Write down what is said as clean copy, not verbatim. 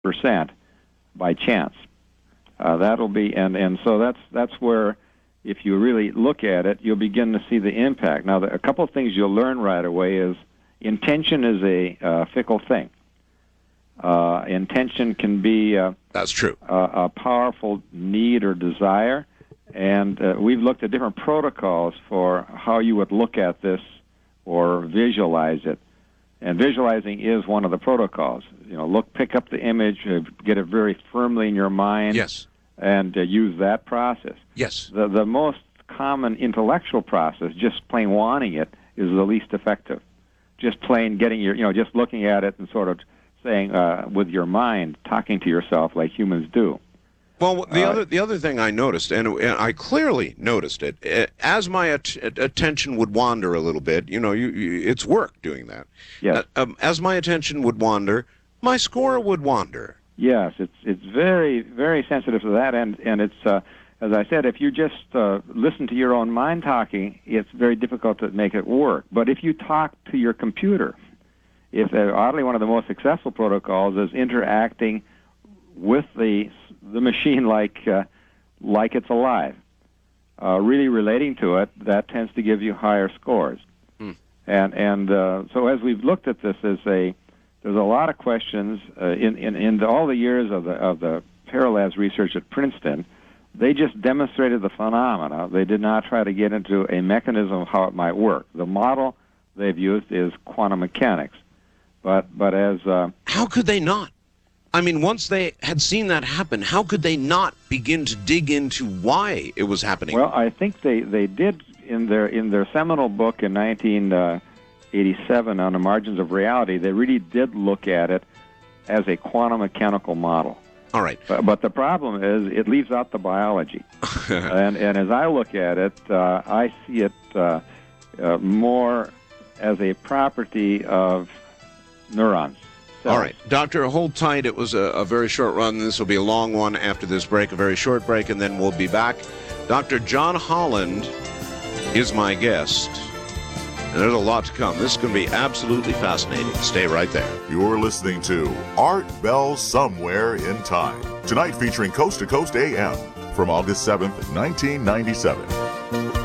by chance. That'll be, and so that's where, if you really look at it, you'll begin to see the impact. Now, a couple of things you'll learn right away is intention is a fickle thing. Intention can be that's true. A powerful need or desire, and we've looked at different protocols for how you would look at this or visualize it. And visualizing is one of the protocols. Pick up the image, get it very firmly in your mind. Yes. And use that process. Yes. The most common intellectual process, just plain wanting it, is the least effective. Just plain getting just looking at it and sort of saying with your mind, talking to yourself like humans do. Well, the other thing I noticed, and I clearly noticed it, as my attention would wander a little bit. It's work doing that. Yes. As my attention would wander, my score would wander. Yes, it's very, very sensitive to that, and it's as I said, if you just listen to your own mind talking, it's very difficult to make it work. But if you talk to your computer, oddly one of the most successful protocols is interacting with the machine like it's alive, really relating to it. That tends to give you higher scores. And so as we've looked at this, there's a lot of questions in all the years of the Paralabs research at Princeton. They just demonstrated the phenomena. They did not try to get into a mechanism of how it might work. The model they've used is quantum mechanics, but as how could they not? I mean, once they had seen that happen, how could they not begin to dig into why it was happening? Well, I think they did in their seminal book in 1987 on the margins of reality. They really did look at it as a quantum mechanical model. All right. But the problem is it leaves out the biology. and as I look at it, I see it more as a property of neurons. All right. Doctor, hold tight. It was a very short run. This will be a long one after this break, a very short break, and then we'll be back. Dr. John Holland is my guest. And there's a lot to come. This is going to be absolutely fascinating. Stay right there. You're listening to Art Bell Somewhere in Time. Tonight featuring Coast to Coast AM from August 7th, 1997.